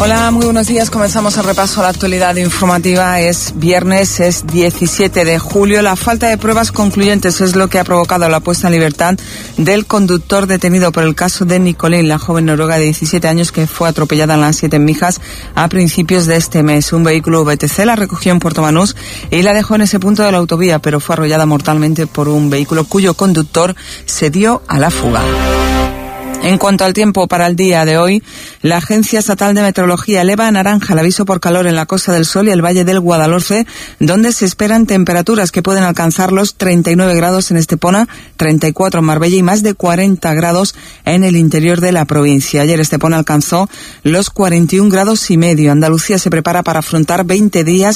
Hola, muy buenos días. Comenzamos el repaso a la actualidad informativa. Es viernes, es 17 de julio. La falta de pruebas concluyentes es lo que ha provocado la puesta en libertad del conductor detenido por el caso de Nicolín, la joven noruega de 17 años que fue atropellada en las 7 Mijas a principios de este mes. Un vehículo VTC la recogió en Puerto Banús y la dejó en ese punto de la autovía, pero fue arrollada mortalmente por un vehículo cuyo conductor se dio a la fuga. En cuanto al tiempo para el día de hoy, la Agencia Estatal de Meteorología eleva a naranja el aviso por calor en la Costa del Sol y el Valle del Guadalhorce, donde se esperan temperaturas que pueden alcanzar los 39 grados en Estepona, 34 en Marbella y más de 40 grados en el interior de la provincia. Ayer Estepona alcanzó los 41 grados y medio. Andalucía se prepara para afrontar 20 días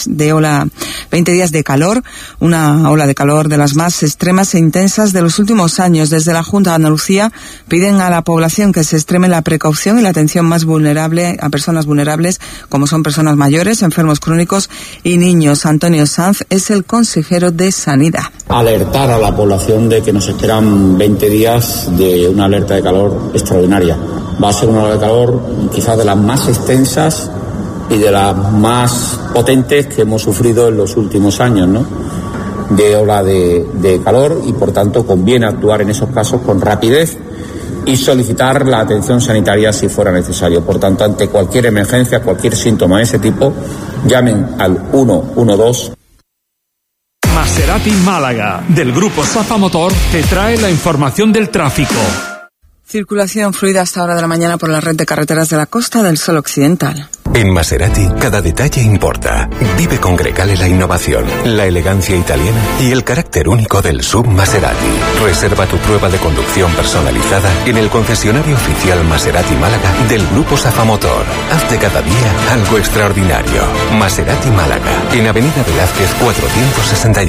de calor, una ola de calor de las más extremas e intensas de los últimos años. Desde la Junta de Andalucía piden a la población que se extreme la precaución y la atención más vulnerable a personas vulnerables, como son personas mayores, enfermos crónicos y niños. Antonio Sanz es el consejero de Sanidad. Alertar a la población de que nos esperan 20 días de una alerta de calor extraordinaria. Va a ser una ola de calor quizás de las más extensas y de las más potentes que hemos sufrido en los últimos años, ¿no? De ola de calor, y por tanto conviene actuar en esos casos con rapidez y solicitar la atención sanitaria si fuera necesario. Por tanto, ante cualquier emergencia, cualquier síntoma de ese tipo, llamen al 112. Maserati Málaga, del Grupo Safa Motor, te trae la información del tráfico. Circulación fluida hasta hora de la mañana por la red de carreteras de la Costa del Sol Occidental. En Maserati, cada detalle importa. Vive con Grecale la innovación, la elegancia italiana y el carácter único del SUV Maserati. Reserva tu prueba de conducción personalizada en el concesionario oficial Maserati Málaga del Grupo Safa Motor. Haz de cada día algo extraordinario. Maserati Málaga, en Avenida Velázquez 461.